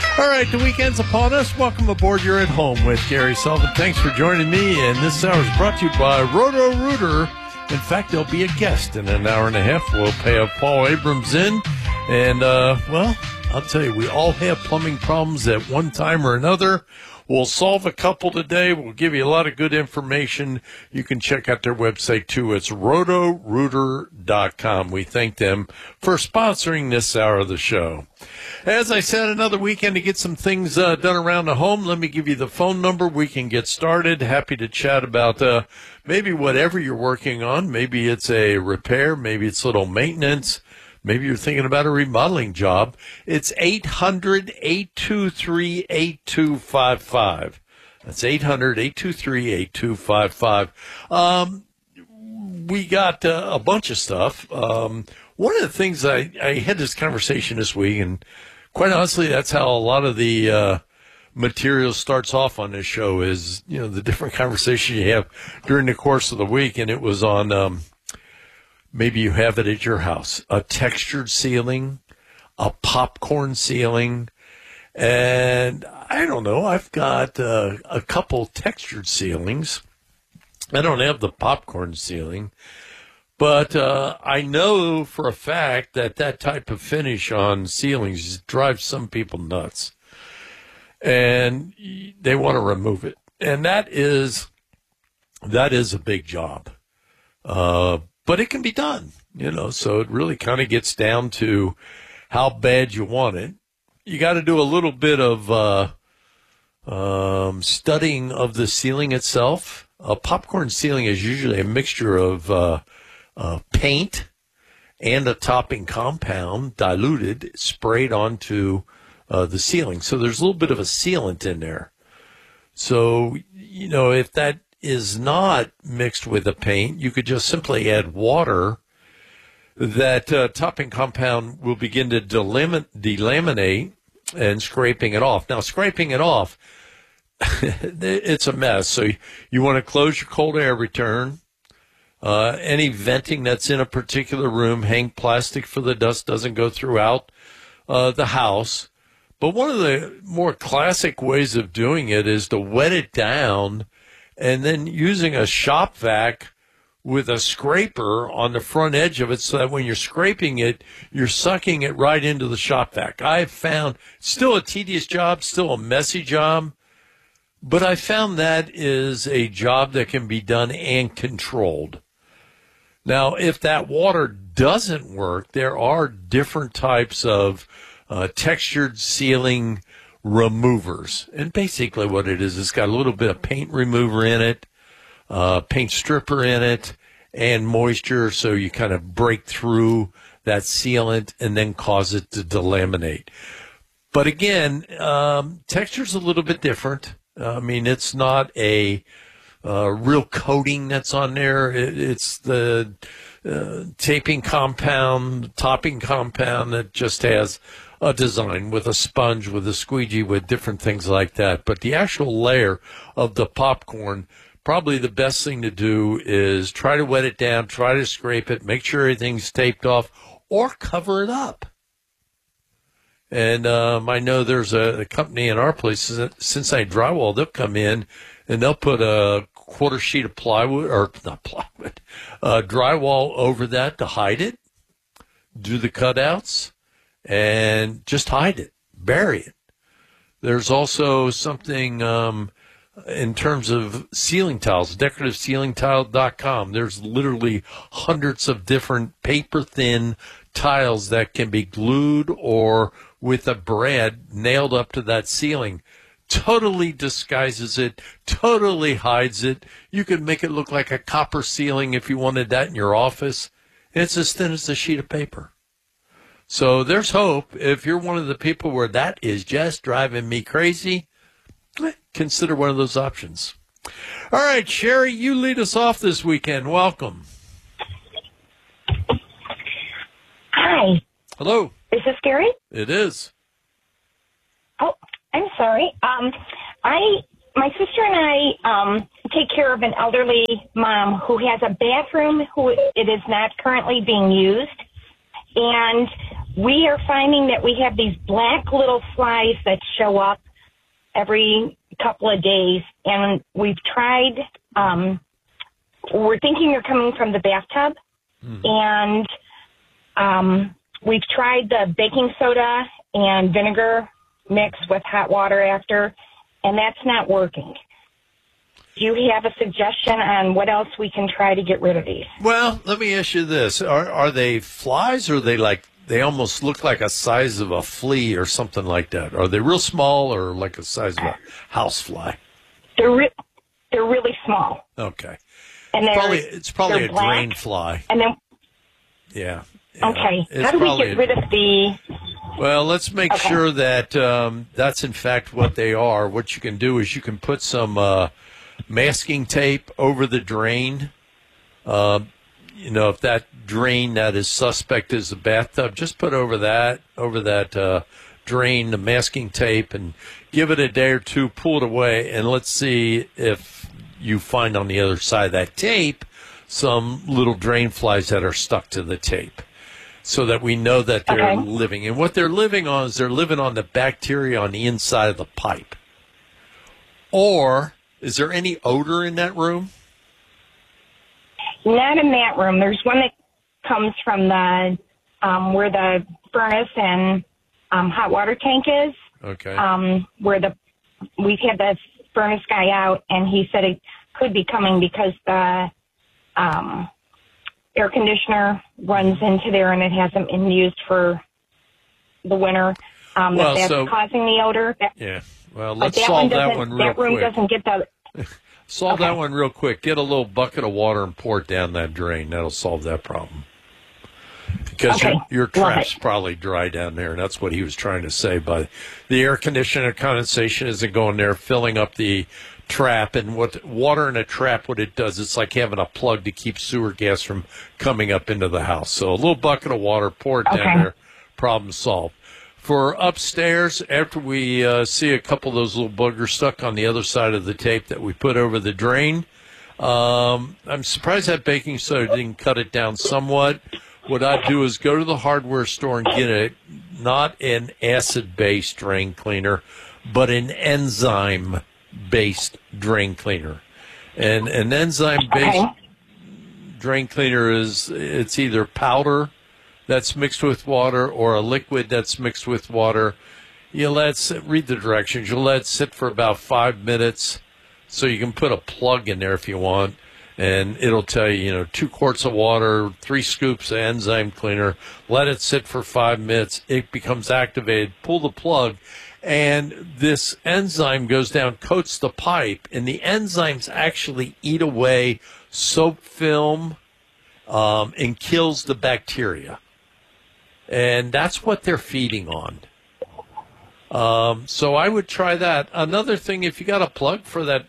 All right, the weekend's upon us. Welcome aboard. You're at home with Gary Sullivan. Thanks for joining me. And this hour is brought to you by Roto-Rooter. In fact, there'll be a guest in an hour and a half. We'll pay Paul Abrams in. And, well, I'll tell you, we all have plumbing problems at one time or another. We'll solve a couple today. We'll give you a lot of good information. You can check out their website, too. It's rotorooter.com. We thank them for sponsoring this hour of the show. As I said, another weekend to get some things done around the home. Let me give you the phone number. We can get started. Happy to chat about maybe whatever you're working on. Maybe it's a repair. Maybe it's a little maintenance. Maybe you're thinking about a remodeling job. It's 800-823-8255. That's 800-823-8255. We got a bunch of stuff. One of the things I had this conversation this week, and quite honestly, that's how a lot of the material starts off on this show is, you know, the different conversations you have during the course of the week. And it was on maybe you have it at your house, a textured ceiling, a popcorn ceiling, and I don't know, I've got a couple textured ceilings. I don't have the popcorn ceiling, but I know for a fact that type of finish on ceilings drives some people nuts, and they want to remove it, and that is a big job. But it can be done, you know, so it really kind of gets down to how bad you want it. You got to do a little bit of studying of the ceiling itself. A popcorn ceiling is usually a mixture of paint and a topping compound diluted, sprayed onto the ceiling. So there's a little bit of a sealant in there. So, you know, if that is not mixed with a paint, you could just simply add water. That topping compound will begin to delaminate and scraping it off. Now, scraping it off, it's a mess. So you want to close your cold air return. Any venting that's in a particular room, hang plastic for the dust doesn't go throughout the house. But one of the more classic ways of doing it is to wet it down and then using a shop vac with a scraper on the front edge of it so that when you're scraping it, you're sucking it right into the shop vac. I've found still a tedious job, still a messy job, but I found that is a job that can be done and controlled. Now, if that water doesn't work, there are different types of textured ceiling removers. And basically what it is, it's got a little bit of paint remover in it, paint stripper in it, and moisture, so you kind of break through that sealant and then cause it to delaminate. But again, texture's a little bit different. I mean, it's not a real coating that's on there. It's the taping compound, topping compound that just has a design with a sponge, with a squeegee, with different things like that. But the actual layer of the popcorn, probably the best thing to do is try to wet it down, try to scrape it, make sure everything's taped off, or cover it up. And I know there's a company in our place, Cincinnati Drywall, they'll come in and they'll put a quarter sheet of plywood, or not plywood, drywall over that to hide it, do the cutouts, and just hide it, bury it. There's also something in terms of ceiling tiles, decorativeceilingtile.com. There's literally hundreds of different paper-thin tiles that can be glued or with a brad nailed up to that ceiling. Totally disguises it, totally hides it. You could make it look like a copper ceiling if you wanted that in your office. It's as thin as a sheet of paper. So there's hope. If you're one of the people where that is just driving me crazy, consider one of those options. All right, Sherry, you lead us off this weekend. Welcome. Hi. Hello. Is this Gary? It is. Oh, I'm sorry. My sister and I take care of an elderly mom who has a bathroom who it is not currently being used. And we are finding that we have these black little flies that show up every couple of days, and we've tried, we're thinking they're coming from the bathtub, and we've tried the baking soda and vinegar mix with hot water after, and that's not working. Do you have a suggestion on what else we can try to get rid of these? Well, let me ask you this. Are they flies, or are they like, they almost look like a size of a flea or something like that? Are they real small or like a size of a house fly? They're really small. Okay. And it's probably a black, drain fly. And then, yeah. Okay. How do we get rid of the... Well, let's make sure that that's in fact what they are. What you can do is you can put some masking tape over the drain. If that drain that is suspect is a bathtub, just put over that drain the masking tape and give it a day or two, pull it away, and let's see if you find on the other side of that tape some little drain flies that are stuck to the tape, so that we know that they're living. And what they're living on is they're living on the bacteria on the inside of the pipe. Or is there any odor in that room? Not in that room. There's one that comes from the where the furnace and hot water tank is. Okay. We've had the furnace guy out, and he said it could be coming because the air conditioner runs into there, and it hasn't been used for the winter. That's causing the odor. Yeah. Well, let's solve that one real quick. That room doesn't get the... Solve that one real quick. Get a little bucket of water and pour it down that drain. That'll solve that problem. Because your trap's probably dry down there, and that's what he was trying to say. By the air conditioner condensation isn't going there, filling up the trap. And what water in a trap, what it does, it's like having a plug to keep sewer gas from coming up into the house. So a little bucket of water, pour it down there, problem solved. For upstairs, after we see a couple of those little boogers stuck on the other side of the tape that we put over the drain, I'm surprised that baking soda didn't cut it down somewhat. What I'd do is go to the hardware store and get not an acid-based drain cleaner, but an enzyme-based drain cleaner. And an enzyme-based drain cleaner it's either powder that's mixed with water or a liquid that's mixed with water. You read the directions. You'll let it sit for about 5 minutes, so you can put a plug in there if you want, and it'll tell you, 2 quarts of water, 3 scoops of enzyme cleaner. Let it sit for 5 minutes. It becomes activated. Pull the plug, and this enzyme goes down, coats the pipe, and the enzymes actually eat away soap film and kills the bacteria. And that's what they're feeding on. So I would try that. Another thing, if you got a plug for that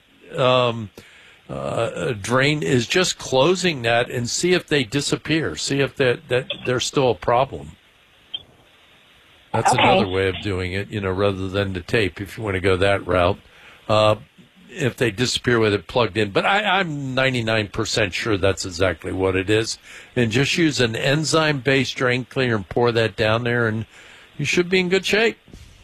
drain, is just closing that and see if they disappear. See if that they're still a problem. That's another way of doing it, rather than the tape, if you want to go that route. If they disappear with it plugged in. But I'm 99% sure that's exactly what it is. And just use an enzyme-based drain cleaner and pour that down there, and you should be in good shape.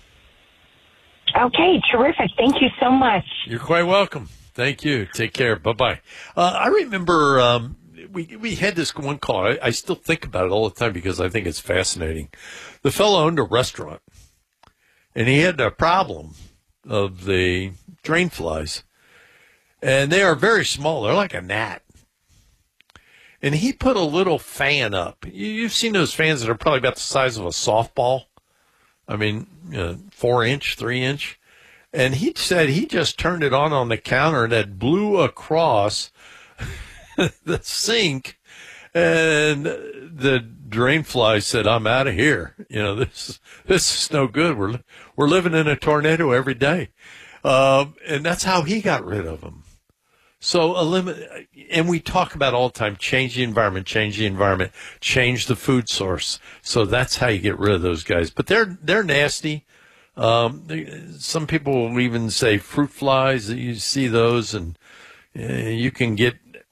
Okay, terrific. Thank you so much. You're quite welcome. Thank you. Take care. Bye-bye. I remember we had this one call. I still think about it all the time because I think it's fascinating. The fellow owned a restaurant, and he had a problem of the drain flies, and they are very small. They're like a gnat. And he put a little fan up. You've seen those fans that are probably about the size of a softball. I mean, 4-inch, 3-inch. And he said he just turned it on the counter, and it blew across the sink, and the drain fly said, "I'm out of here. This is no good. We're living in a tornado every day." And that's how he got rid of them. So and we talk about all the time, change the environment, change the food source. So that's how you get rid of those guys. But they're nasty. Some people will even say fruit flies. You see those, and you can get